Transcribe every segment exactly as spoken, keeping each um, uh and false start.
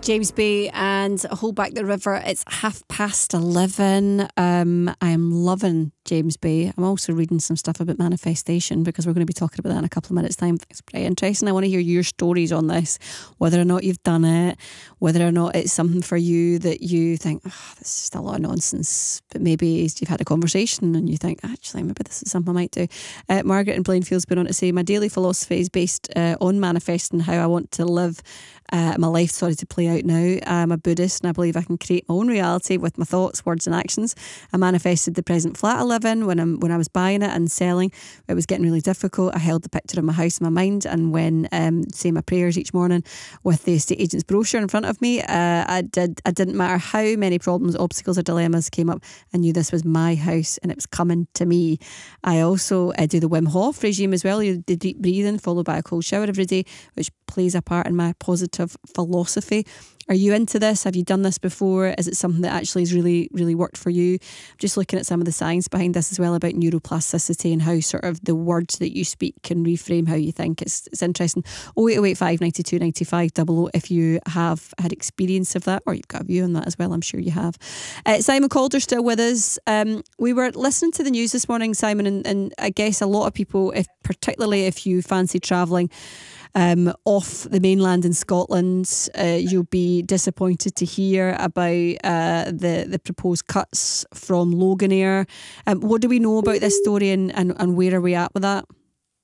James Bay and Hold Back the River. It's half past eleven. Um, I am loving James Bay. I'm also reading some stuff about manifestation because we're going to be talking about that in a couple of minutes' time. It's pretty interesting. I want to hear your stories on this, whether or not you've done it, whether or not it's something for you that you think, oh, this is just a lot of nonsense, but maybe you've had a conversation and you think, actually, maybe this is something I might do. Uh, Margaret in Plainfield's been on to say, my daily philosophy is based uh, on manifesting how I want to live uh, my life, sorry, to play out now. I'm a Buddhist and I believe I can create my own reality with my thoughts, words and actions. I manifested the present flat I live in when, I'm, when I was buying it and selling. It was getting really difficult. I held the picture of my house in my mind, and when um, say my prayers each morning with the estate agent's brochure in front of me, uh, I did. It didn't matter how many problems, obstacles or dilemmas came up. I knew this was my house and it was coming to me. I also uh, do the Wim Hof regime as well. You do deep breathing followed by a cold shower every day, which plays a part in my positive philosophy. Are you into this? Have you done this before? Is it something that actually has really, really worked for you? Just looking at some of the science behind this as well about neuroplasticity and how sort of the words that you speak can reframe how you think. It's it's interesting. oh eight oh eight five nine two nine five double oh if you have had experience of that, or you've got a view on that as well. I'm sure you have. Uh, Simon Calder still with us. Um, we were listening to the news this morning, Simon, and, and I guess a lot of people, if particularly if you fancy travelling Um, off the mainland in Scotland, uh, you'll be disappointed to hear about uh, the, the proposed cuts from Loganair. Um, what do we know about this story, and, and, and where are we at with that?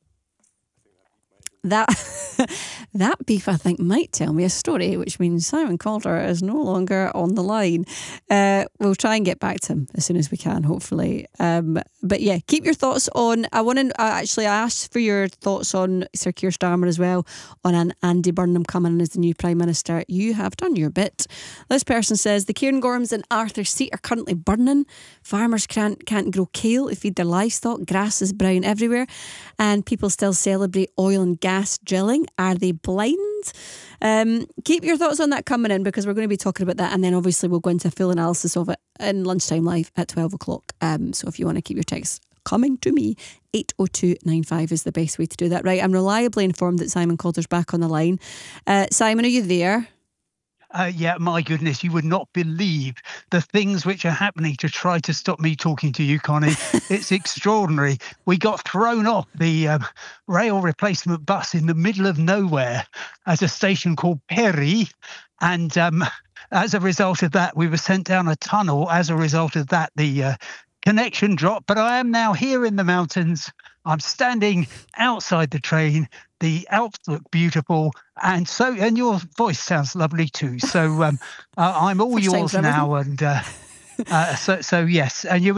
That that beef, I think, might tell me a story, which means Simon Calder is no longer on the line. Uh, we'll try and get back to him as soon as we can, hopefully. Um, but yeah, keep your thoughts on. I want to uh, actually I asked for your thoughts on Sir Keir Starmer as well, on an Andy Burnham coming in as the new Prime Minister. You have done your bit. This person says the Cairngorms and Arthur Seat are currently burning. Farmers can't can't grow kale to feed their livestock. Grass is brown everywhere, and people still celebrate oil and gas. Gas drilling. Are they blind? Um, keep your thoughts on that coming in, because we're going to be talking about that, and then obviously we'll go into a full analysis of it in Lunchtime Live at twelve o'clock. Um, so if you want to keep your texts coming to me, eight oh two nine five is the best way to do that. Right, I'm reliably informed that Simon Calder's back on the line. Uh, Simon, are you there? Uh, yeah, my goodness, you would not believe the things which are happening to try to stop me talking to you, Connie. It's extraordinary. We got thrown off the um, rail replacement bus in the middle of nowhere at a station called Perry. And um, as a result of that, we were sent down a tunnel. As a result of that, the uh, connection dropped. But I am now here in the mountains. I'm standing outside the train. The Alps look beautiful, and so and your voice sounds lovely too. So um, uh, I'm all First yours now, and uh, uh, so so yes. And you were